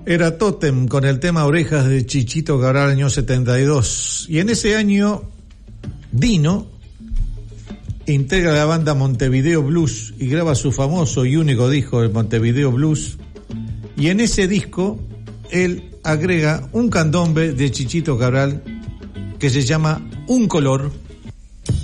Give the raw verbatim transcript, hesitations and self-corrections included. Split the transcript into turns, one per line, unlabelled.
Era Tótem con el tema Orejas de Chichito Cabral, año setenta y dos. Y en ese año, Dino integra la banda Montevideo Blues y graba su famoso y único disco, el Montevideo Blues. Y en ese disco, él agrega un candombe de Chichito Cabral que se llama Un Color.